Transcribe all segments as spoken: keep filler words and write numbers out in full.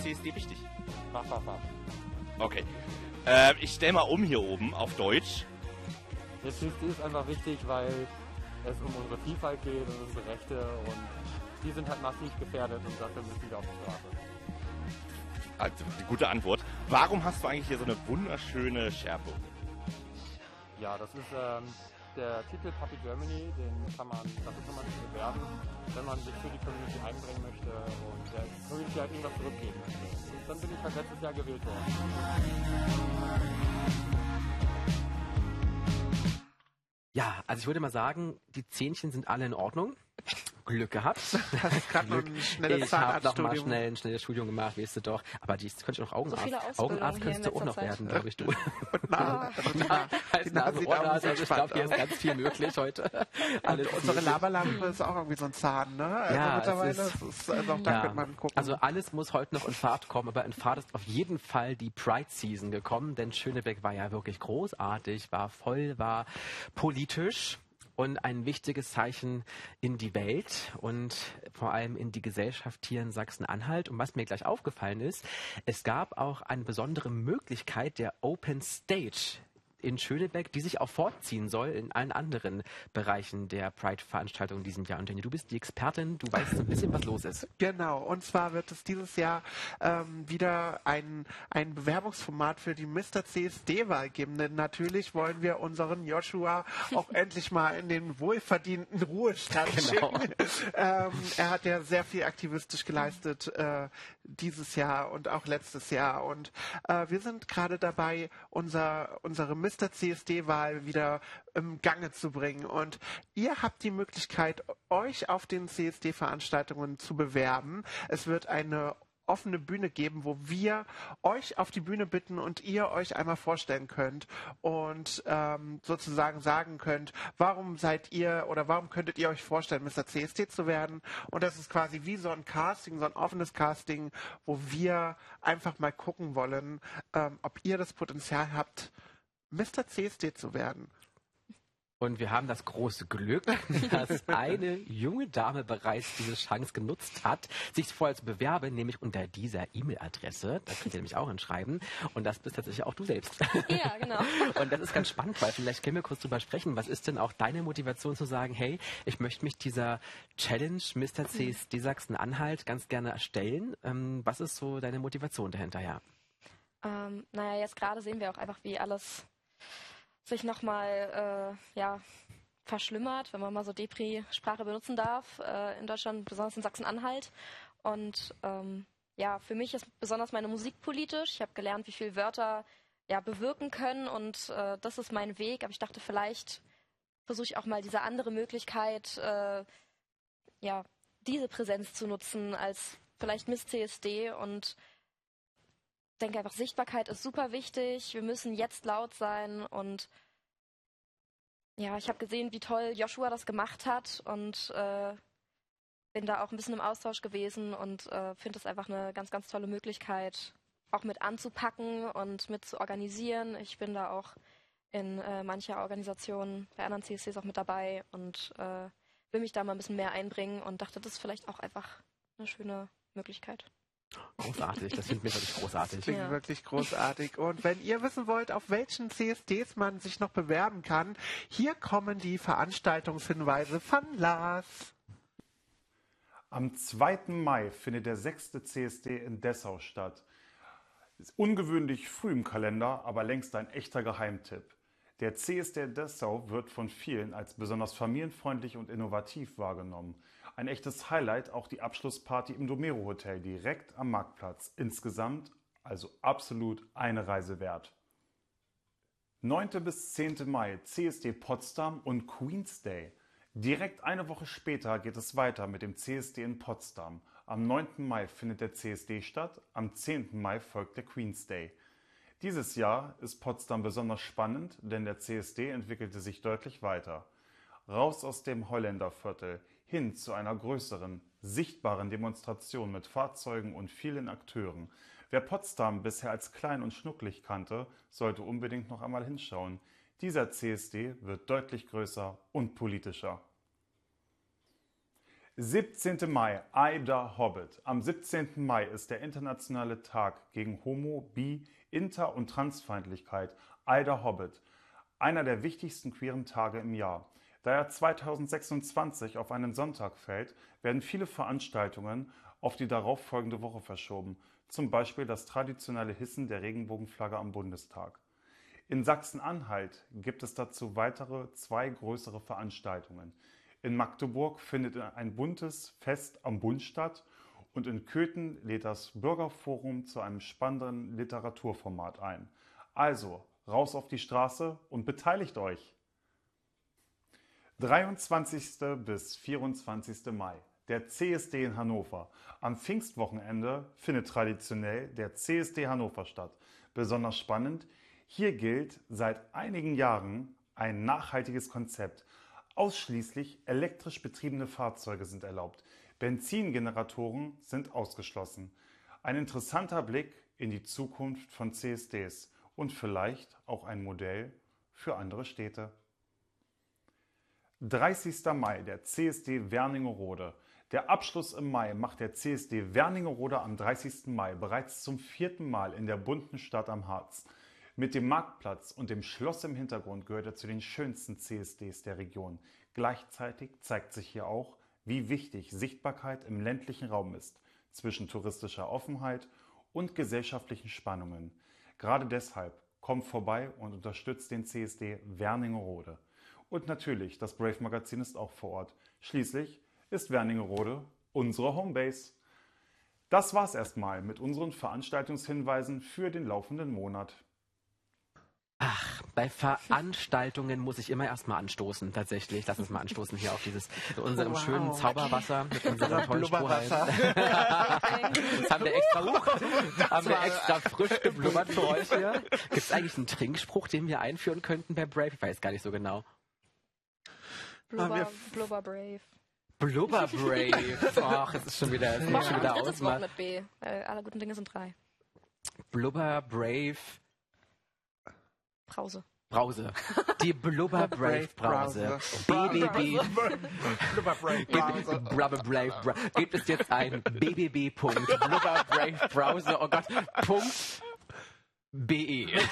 C S D wichtig? Mach, mach, mach. Okay. Äh, ich stelle mal um hier oben auf Deutsch. Der C S D ist einfach wichtig, weil es um unsere Vielfalt geht und unsere Rechte und die sind halt massiv gefährdet und dafür müssen wir auf die Straße. Also, die gute Antwort. Warum hast du eigentlich hier so eine wunderschöne Schärpe? Ja, das ist ähm, der Titel Puppy Germany, den kann man, dafür kann man sich bewerben, wenn man sich für die Community einbringen möchte und der Community halt irgendwas zurückgeben möchte. Und dann bin ich halt letztes Jahr gewählt worden. Ja, also ich würde mal sagen, die Zähnchen sind alle in Ordnung. Glück gehabt. Das ist gerade noch ein schnelles Ich habe noch mal Zahnarztstudium. schnell ein schnelles Studium gemacht, weißt du doch. Aber die könnte ich noch Augenarzt. So viele Ausbildungen Augenarzt hier in könntest du auch letzter noch Zeit. werden, glaube ich, du. Und na, Na, als die Nase sieht auch Nasen-Ohrenarzt, ein also bisschen ich glaube, hier ist spannend ganz viel möglich heute. Alles Und unsere möglich. Laberlampe ist auch irgendwie so ein Zahn, ne? Also Ja, mittlerweile es ist- ist, ist, also auch da Ja. könnte man gucken. Also alles muss heute noch in Fahrt kommen, aber in Fahrt ist auf jeden Fall die Pride-Season gekommen, denn Schönebeck war ja wirklich großartig, war voll, war politisch und ein wichtiges Zeichen in die Welt und vor allem in die Gesellschaft hier in Sachsen-Anhalt. Und was mir gleich aufgefallen ist, es gab auch eine besondere Möglichkeit der Open Stage in Schönebeck, die sich auch fortziehen soll in allen anderen Bereichen der Pride-Veranstaltung in diesem Jahr. Und Jenny, du bist die Expertin, du weißt so ein bisschen, was los ist. Genau, und zwar wird es dieses Jahr ähm, wieder ein, ein Bewerbungsformat für die Mister C S D-Wahl geben, denn natürlich wollen wir unseren Joshua auch endlich mal in den wohlverdienten Ruhestand Genau. schicken. Ähm, er hat ja sehr viel aktivistisch geleistet äh, dieses Jahr und auch letztes Jahr und äh, wir sind gerade dabei, unser, unsere Mister C S D-Wahl wieder im Gange zu bringen und ihr habt die Möglichkeit, euch auf den C S D-Veranstaltungen zu bewerben. Es wird eine offene Bühne geben, wo wir euch auf die Bühne bitten und ihr euch einmal vorstellen könnt und ähm, sozusagen sagen könnt, warum seid ihr oder warum könntet ihr euch vorstellen, Mister C S D zu werden. Und das ist quasi wie so ein Casting, so ein offenes Casting, wo wir einfach mal gucken wollen, ähm, ob ihr das Potenzial habt, Mister C S D zu werden. Und wir haben das große Glück, dass eine junge Dame bereits diese Chance genutzt hat, sich vorher zu bewerben, nämlich unter dieser E-Mail-Adresse. Da könnt ihr nämlich auch hinschreiben. Und das bist tatsächlich auch du selbst. Ja, genau. Und das ist ganz spannend, weil vielleicht können wir kurz drüber sprechen. Was ist denn auch deine Motivation zu sagen, hey, ich möchte mich dieser Challenge Mister C S D Sachsen-Anhalt ganz gerne erstellen? Ähm, was ist so deine Motivation dahinter? Ja. Ähm, naja, jetzt gerade sehen wir auch einfach, wie alles sich nochmal äh, ja, verschlimmert, wenn man mal so Depri-Sprache benutzen darf, äh, in Deutschland, besonders in Sachsen-Anhalt. Und ähm, ja, für mich ist besonders meine Musik politisch. Ich habe gelernt, wie viele Wörter ja, bewirken können und äh, das ist mein Weg. Aber ich dachte, vielleicht versuche ich auch mal diese andere Möglichkeit, äh, ja, diese Präsenz zu nutzen als vielleicht Miss C S D und denke einfach, Sichtbarkeit ist super wichtig. Wir müssen jetzt laut sein und ja, ich habe gesehen, wie toll Joshua das gemacht hat und äh, bin da auch ein bisschen im Austausch gewesen und äh, finde es einfach eine ganz, ganz tolle Möglichkeit, auch mit anzupacken und mit zu organisieren. Ich bin da auch in äh, mancher Organisation bei anderen C S Ds auch mit dabei und äh, will mich da mal ein bisschen mehr einbringen und dachte, das ist vielleicht auch einfach eine schöne Möglichkeit. Großartig, das finde ich wirklich großartig. Klingt Ja. wirklich großartig. Und wenn ihr wissen wollt, auf welchen C S Ds man sich noch bewerben kann, hier kommen die Veranstaltungshinweise von Lars. Am zweiten Mai findet der sechste C S D in Dessau statt. Ist ungewöhnlich früh im Kalender, aber längst ein echter Geheimtipp. Der C S D Dessau wird von vielen als besonders familienfreundlich und innovativ wahrgenommen. Ein echtes Highlight auch die Abschlussparty im Domero Hotel direkt am Marktplatz. Insgesamt also absolut eine Reise wert. neunten bis zehnten Mai C S D Potsdam und Queen's Day. Direkt eine Woche später geht es weiter mit dem C S D in Potsdam. Am neunten Mai findet der C S D statt, am zehnten Mai folgt der Queen's Day. Dieses Jahr ist Potsdam besonders spannend, denn der C S D entwickelte sich deutlich weiter. Raus aus dem Holländerviertel hin zu einer größeren, sichtbaren Demonstration mit Fahrzeugen und vielen Akteuren. Wer Potsdam bisher als klein und schnucklig kannte, sollte unbedingt noch einmal hinschauen. Dieser C S D wird deutlich größer und politischer. siebzehnten Mai, Ida Hobbit. Am siebzehnten Mai ist der internationale Tag gegen Homo-, Bi-, Inter- und Transfeindlichkeit, Ida Hobbit. Einer der wichtigsten queeren Tage im Jahr. Da er zweitausendsechsundzwanzig auf einen Sonntag fällt, werden viele Veranstaltungen auf die darauffolgende Woche verschoben. Zum Beispiel das traditionelle Hissen der Regenbogenflagge am Bundestag. In Sachsen-Anhalt gibt es dazu weitere zwei größere Veranstaltungen. In Magdeburg findet ein buntes Fest am Bund statt und in Köthen lädt das Bürgerforum zu einem spannenden Literaturformat ein. Also, raus auf die Straße und beteiligt euch! dreiundzwanzigsten bis vierundzwanzigsten Mai. Der C S D in Hannover. Am Pfingstwochenende findet traditionell der C S D Hannover statt. Besonders spannend, hier gilt seit einigen Jahren ein nachhaltiges Konzept. Ausschließlich elektrisch betriebene Fahrzeuge sind erlaubt. Benzingeneratoren sind ausgeschlossen. Ein interessanter Blick in die Zukunft von C S Ds und vielleicht auch ein Modell für andere Städte. dreißigsten Mai, der C S D Wernigerode. Der Abschluss im Mai macht der C S D Wernigerode am dreißigsten Mai bereits zum vierten Mal in der bunten Stadt am Harz. Mit dem Marktplatz und dem Schloss im Hintergrund gehört er zu den schönsten C S Ds der Region. Gleichzeitig zeigt sich hier auch, wie wichtig Sichtbarkeit im ländlichen Raum ist, zwischen touristischer Offenheit und gesellschaftlichen Spannungen. Gerade deshalb kommt vorbei und unterstützt den C S D Wernigerode. Und natürlich, das Brave Magazin ist auch vor Ort. Schließlich ist Wernigerode unsere Homebase. Das war's erstmal mit unseren Veranstaltungshinweisen für den laufenden Monat. Ach, bei Veranstaltungen muss ich immer erstmal anstoßen, tatsächlich. Lass uns mal anstoßen hier auf dieses, mit unserem Wow. schönen Zauberwasser, mit unserem tollen Strohhalm. Blubberwasser. Das haben wir extra, hoch, haben wir extra frisch geblubbert für euch hier. Gibt es eigentlich einen Trinkspruch, den wir einführen könnten bei Brave? Ich weiß gar nicht so genau. Blubber, wir- Blubber Brave. Blubber Brave. Ach, es ist schon wieder, es Mach ist schon ein wieder drittes Wort aus. mit B. Weil alle guten Dinge sind drei. Blubber Brave Brause. Brause. Die Blubber Brave Brause. B B B. Blubber Brave Brause. Blubber Brave Bra Gibt es jetzt ein b b b punkt blubber brave browser, oh Gott, Punkt B E.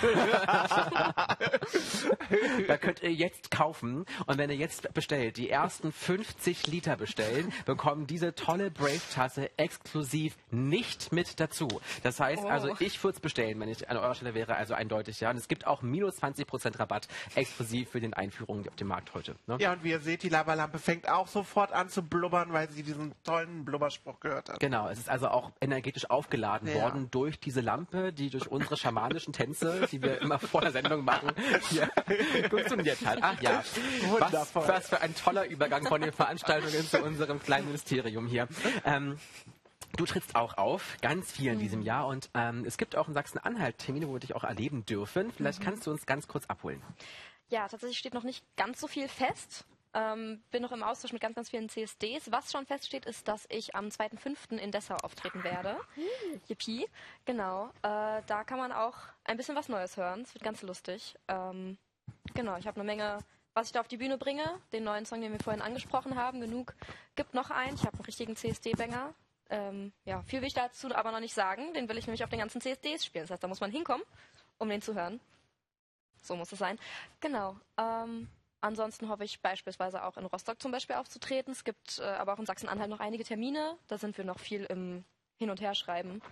Da könnt ihr jetzt kaufen und wenn ihr jetzt bestellt, die ersten fünfzig Liter bestellen, bekommen diese tolle Brave-Tasse exklusiv nicht mit dazu. Das heißt Oh. also, ich würde es bestellen, wenn ich an eurer Stelle wäre, also eindeutig, ja. Und es gibt auch minus zwanzig Prozent Rabatt exklusiv für den Einführungen auf dem Markt heute. Ne? Ja, und wie ihr seht, die Lavalampe fängt auch sofort an zu blubbern, weil sie diesen tollen Blubberspruch gehört hat. Genau, es ist also auch energetisch aufgeladen Ja. worden durch diese Lampe, die durch unsere schamanischen Tänze, die wir immer vor der Sendung machen, hier funktioniert hat. Ach ja, was, Wundervoll. was für ein toller Übergang von den Veranstaltungen zu unserem kleinen Ministerium hier. Ähm, Du trittst auch auf, ganz viel in diesem Jahr und ähm, es gibt auch in Sachsen-Anhalt Termine, wo wir dich auch erleben dürfen. Vielleicht kannst du uns ganz kurz abholen. Ja, tatsächlich steht noch nicht ganz so viel fest. Ähm, bin noch im Austausch mit ganz, ganz vielen C S Ds. Was schon feststeht, ist, dass ich am zweiten fünften in Dessau auftreten werde. Yippie. Genau. Äh, da kann man auch ein bisschen was Neues hören. Es wird ganz lustig. Ähm, genau, ich habe eine Menge, was ich da auf die Bühne bringe. Den neuen Song, den wir vorhin angesprochen haben. Genug gibt noch einen. Ich habe einen richtigen C S D-Banger. Ähm, ja, viel will ich dazu aber noch nicht sagen. Den will ich nämlich auf den ganzen C S Ds spielen. Das heißt, da muss man hinkommen, um den zu hören. So muss es sein. Genau. Ähm, ansonsten hoffe ich beispielsweise auch in Rostock zum Beispiel aufzutreten. Es gibt äh, aber auch in Sachsen-Anhalt noch einige Termine. Da sind wir noch viel im Hin- und Herschreiben.